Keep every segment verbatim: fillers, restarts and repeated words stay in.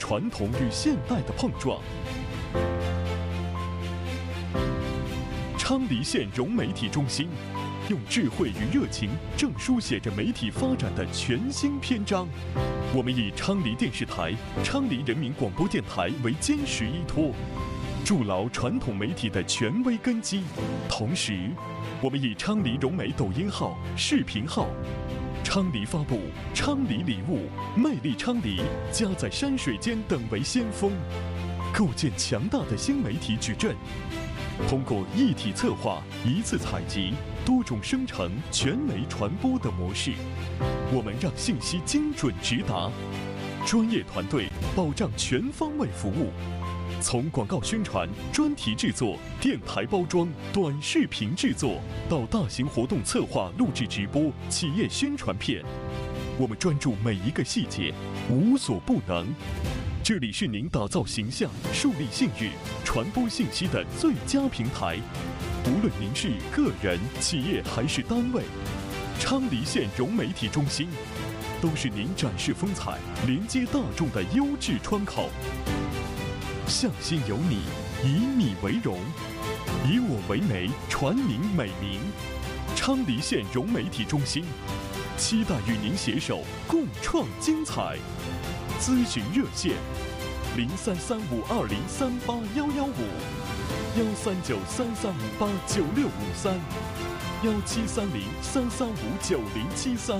传统与现代的碰撞。昌黎县融媒体中心，用智慧与热情，正书写着媒体发展的全新篇章。我们以昌黎电视台、昌黎人民广播电台为坚实依托，筑牢传统媒体的权威根基。同时，我们以昌黎融媒抖音号、视频号、昌黎发布、昌黎礼物、魅力昌黎、家在山水间等为先锋，构建强大的新媒体矩阵。通过一体策划、一次采集、多种生成、全媒传播的模式，我们让信息精准直达，专业团队保障全方位服务。从广告宣传、专题制作、电台包装、短视频制作，到大型活动策划、录制直播、企业宣传片，我们专注每一个细节，无所不能。这里是您打造形象、树立信誉、传播信息的最佳平台。无论您是个人、企业还是单位，昌黎县融媒体中心都是您展示风采、连接大众的优质窗口。向心有你，以你为荣，以我为媒，传您美名。昌黎县融媒体中心，期待与您携手共创精彩。咨询热线：零三三五二零三八幺幺五，幺三九三三五八九六五三，幺七三零三三五九零七三。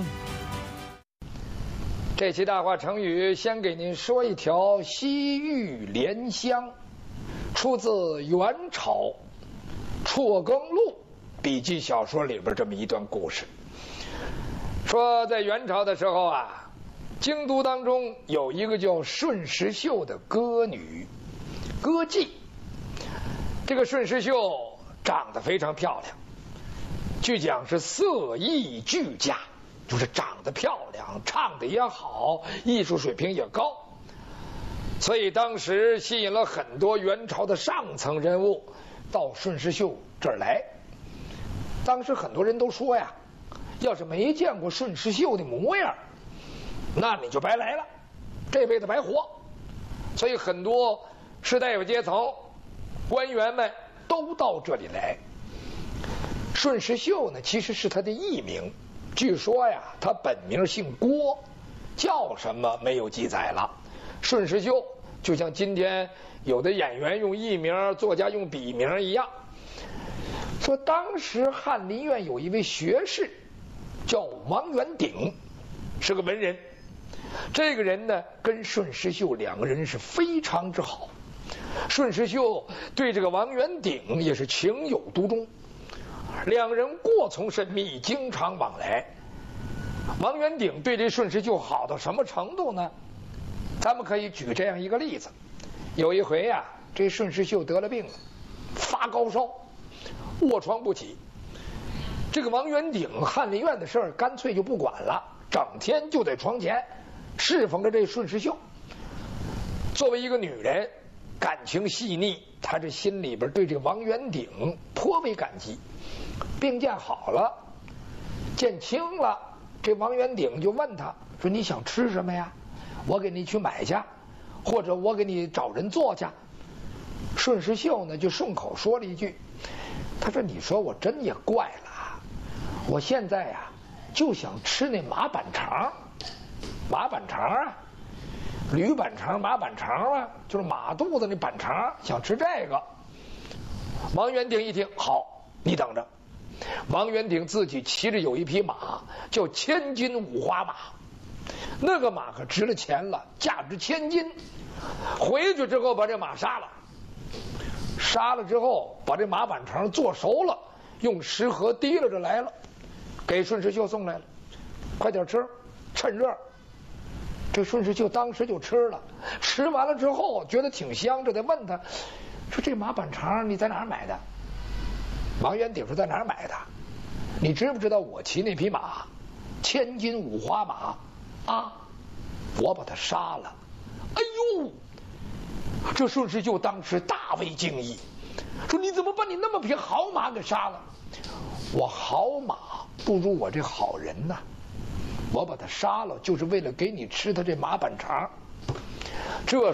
这期大话成语，先给您说一条西域莲香，出自元朝辍耕录笔记小说里边这么一段故事。说在元朝的时候啊，京都当中有一个叫顺时秀的歌女，歌妓。这个顺时秀长得非常漂亮，据讲是色艺俱佳，就是长得漂亮，唱得也好，艺术水平也高，所以当时吸引了很多元朝的上层人物到顺时秀这儿来。当时很多人都说呀，要是没见过顺时秀的模样，那你就白来了，这辈子白活。所以很多士大夫阶层、官员们都到这里来。顺时秀呢，其实是他的艺名。据说呀，他本名姓郭，叫什么没有记载了。顺时秀就像今天有的演员用艺名，作家用笔名一样。说当时翰林院有一位学士叫王元鼎，是个文人。这个人呢，跟顺时秀两个人是非常之好。顺时秀对这个王元鼎也是情有独钟，两人过从甚密，经常往来。王元鼎对这顺时秀好到什么程度呢？咱们可以举这样一个例子。有一回呀、啊，这顺时秀得了病了，发高烧，卧床不起。这个王元鼎翰林院的事儿干脆就不管了，整天就在床前侍奉着这顺时秀。作为一个女人，感情细腻，她这心里边对这王元鼎颇为感激。病见好了，见轻了，这王元鼎就问他说：“你想吃什么呀？我给你去买去，或者我给你找人做去。”顺时秀呢就顺口说了一句，他说：“你说我真也怪了，我现在呀就想吃那马板肠。马板肠啊，驴板肠、马板肠啊，就是马肚子那板肠，想吃这个。”王元鼎一听，好，你等着。王元鼎自己骑着有一匹马，叫千金五花马，那个马可值了钱了，价值千金。回去之后把这马杀了，杀了之后把这马板肠做熟了，用食盒提了着来了，给顺时秀送来了，快点吃，趁热。这顺时秀当时就吃了，吃完了之后觉得挺香，这得问他说：“这马板肠你在哪儿买的？”王元鼎说：“在哪儿买的？你知不知道我骑那匹马，千金五花马啊？我把它杀了。”哎呦，这顺时秀当时大为惊异，说：“你怎么把你那么匹好马给杀了？”我好马不如我这好人呐，我把他杀了就是为了给你吃他这马板肠。这